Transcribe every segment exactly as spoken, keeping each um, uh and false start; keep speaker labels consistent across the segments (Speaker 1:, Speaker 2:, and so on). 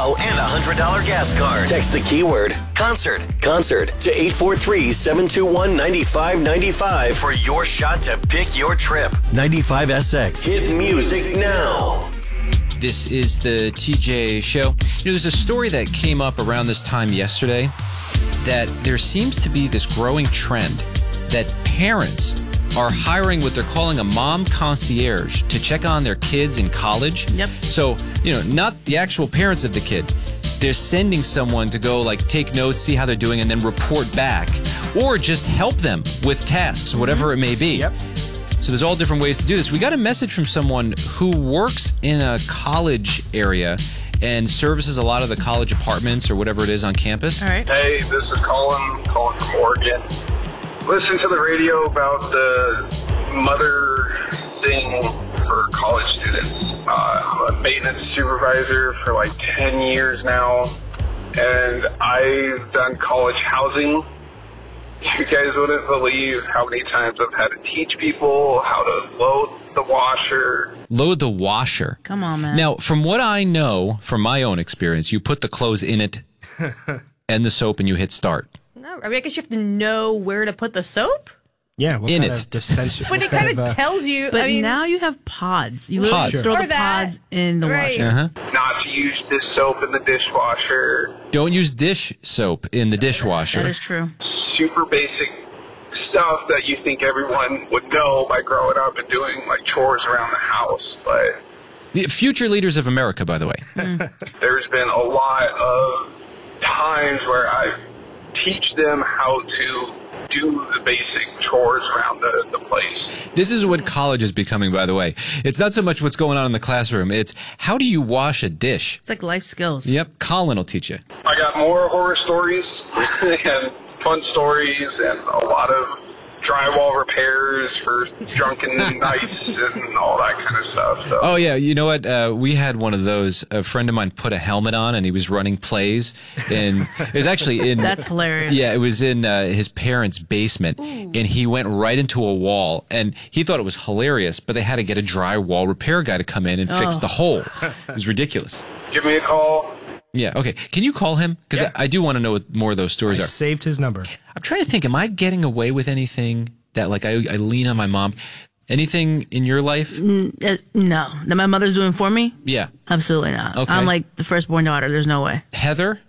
Speaker 1: now and a one hundred dollars gas card. Text the keyword concert, concert to eight four three, seven two one, nine five nine five for your shot to pick your trip. ninety-five S X. Hit music now.
Speaker 2: This is the T J Show. You know, there's a story that came up around this time yesterday that there seems to be this growing trend that parents are hiring what they're calling a mom concierge to check on their kids in college.
Speaker 3: Yep.
Speaker 2: So, you know, not the actual parents of the kid. They're sending someone to go, like, take notes, see how they're doing, and then report back. Or just help them with tasks, whatever it may be.
Speaker 4: Yep.
Speaker 2: So there's all different ways to do this. We got a message from someone who works in a college area and services a lot of the college apartments or whatever it is on campus.
Speaker 3: All right.
Speaker 5: Hey, this is Colin, calling from Oregon. Listen to the radio about the mother thing for college students. Uh, I'm a maintenance supervisor for like ten years now, and I've done college housing. You guys wouldn't believe how many times I've had to teach people how to load the washer.
Speaker 2: Load the washer.
Speaker 3: Come on, man.
Speaker 2: Now, from what I know, from my own experience, you put the clothes in it and the soap and you hit start.
Speaker 3: No, I mean, I guess you have to know where to put the soap.
Speaker 4: Yeah, what
Speaker 2: In
Speaker 4: kind
Speaker 2: it.
Speaker 4: of dispenser?
Speaker 3: But it
Speaker 4: what
Speaker 3: kind of
Speaker 4: uh,
Speaker 3: tells you.
Speaker 6: But
Speaker 3: I mean,
Speaker 6: now you have pods. You literally
Speaker 2: Pods.
Speaker 6: store
Speaker 3: Or
Speaker 6: the
Speaker 3: that.
Speaker 6: pods in the
Speaker 3: Right.
Speaker 6: washer.
Speaker 2: Uh-huh.
Speaker 5: Not to use this soap in the dishwasher.
Speaker 2: Don't use dish soap in the
Speaker 6: That
Speaker 2: dishwasher.
Speaker 6: is true.
Speaker 5: Super basic stuff that you think everyone would know by growing up and doing like chores around the house. But
Speaker 2: Future leaders of America, by the way.
Speaker 5: there's been a lot of times where I teach them how to do the basic chores around the, the place.
Speaker 2: This is what college is becoming, by the way. It's not so much what's going on in the classroom. It's how do you wash a dish?
Speaker 6: It's like life skills.
Speaker 2: Yep, Colin will teach you.
Speaker 5: I got more horror stories and fun stories and a lot of drywall repairs for drunken nights and all that kind of stuff. So.
Speaker 2: Oh, yeah. You know what? Uh, we had one of those. A friend of mine put a helmet on and he was running plays. And it was actually in...
Speaker 6: That's hilarious.
Speaker 2: Yeah, it was in uh, his parents' basement. And he went right into a wall. And he thought it was hilarious, but they had to get a drywall repair guy to come in and fix
Speaker 6: Oh.
Speaker 2: the hole. It was ridiculous.
Speaker 5: Give me a call.
Speaker 2: Yeah, okay. Can you call him? Because
Speaker 4: Yeah.
Speaker 2: I, I do want to know what more of those
Speaker 4: I
Speaker 2: stories are.
Speaker 4: saved his number.
Speaker 2: I'm trying to think, am I getting away with anything that, like, I, I lean on my mom? Anything in your life?
Speaker 6: Uh, no. That my mother's doing for me?
Speaker 2: Yeah.
Speaker 6: Absolutely not.
Speaker 2: Okay.
Speaker 6: I'm like the firstborn daughter. There's no way.
Speaker 2: Heather?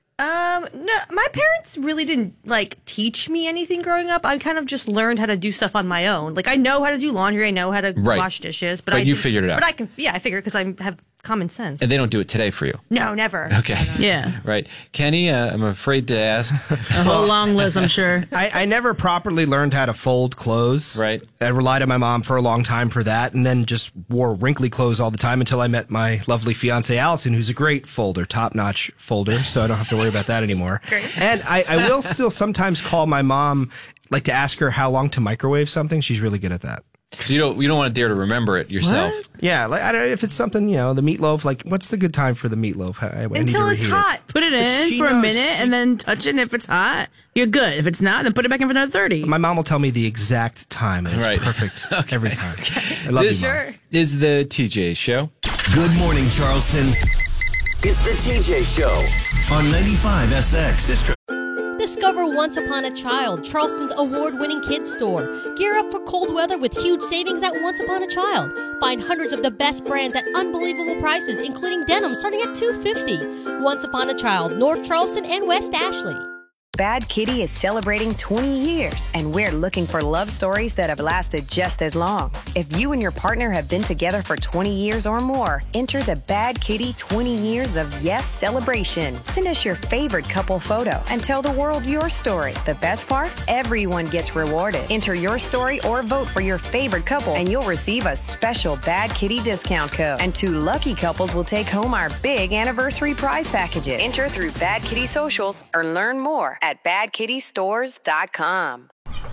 Speaker 3: Um, no, my parents really didn't like teach me anything growing up. I kind of just learned how to do stuff on my own. Like I know how to do laundry, I know how to
Speaker 2: Right.
Speaker 3: wash dishes, but,
Speaker 2: But
Speaker 3: I
Speaker 2: you
Speaker 3: didn't-
Speaker 2: figured it out.
Speaker 3: But I can, yeah, I figured because I have common sense.
Speaker 2: And they don't do it today for you.
Speaker 3: No, never.
Speaker 2: Okay.
Speaker 6: Yeah.
Speaker 2: Right. Kenny, uh, I'm afraid to ask.
Speaker 6: A whole long list, I'm sure.
Speaker 4: I, I never properly learned how to fold clothes.
Speaker 2: Right.
Speaker 4: I relied on my mom for a long time for that, and then just wore wrinkly clothes all the time until I met my lovely fiance Allison, who's a great folder, top-notch folder, so I don't have to worry about that anymore.
Speaker 3: Great.
Speaker 4: And I, I will still sometimes call my mom, like to ask her how long to microwave something. She's really good at that.
Speaker 2: So you don't you don't want to dare to remember it yourself.
Speaker 6: What?
Speaker 4: Yeah, like I don't know if it's something, you know, the meatloaf. Like, what's the good time for the meatloaf? I, I need
Speaker 3: Until
Speaker 4: to
Speaker 3: it's
Speaker 4: reheat it.
Speaker 3: hot.
Speaker 6: Put it
Speaker 4: But
Speaker 6: in
Speaker 4: she
Speaker 6: for a
Speaker 4: knows.
Speaker 6: minute and then touch it. And if it's hot, you're good. If it's not, then put it back in for another thirty.
Speaker 4: My mom will tell me the exact time, and it's
Speaker 2: Right.
Speaker 4: perfect every time. I love
Speaker 2: This
Speaker 4: you, Mom.
Speaker 3: Sure.
Speaker 2: is the T J Show.
Speaker 1: Good morning, Charleston. It's the T J Show on ninety-five S X.
Speaker 7: Discover Once Upon a Child, Charleston's award-winning kids store. Gear up for cold weather with huge savings at Once Upon a Child. Find hundreds of the best brands at unbelievable prices, including denim starting at two dollars and fifty cents. Once Upon a Child, North Charleston and West Ashley.
Speaker 8: Bad Kitty is celebrating twenty years, and we're looking for love stories that have lasted just as long. If you and your partner have been together for twenty years or more, enter the Bad Kitty twenty Years of Yes celebration. Send us your favorite couple photo and tell the world your story. The best part? Everyone gets rewarded. Enter your story or vote for your favorite couple, and you'll receive a special Bad Kitty discount code. And two lucky couples will take home our big anniversary prize packages. Enter through Bad Kitty socials or learn more at bad kitty stores dot com.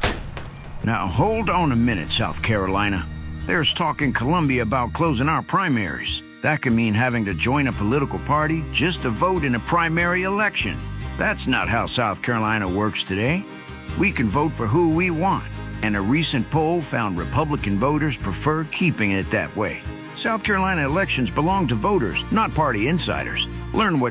Speaker 9: Now, hold on a minute, South Carolina. There's talk in Columbia about closing our primaries. That could mean having to join a political party just to vote in a primary election. That's not how South Carolina works today. We can vote for who we want, and a recent poll found Republican voters prefer keeping it that way. South Carolina elections belong to voters, not party insiders. Learn what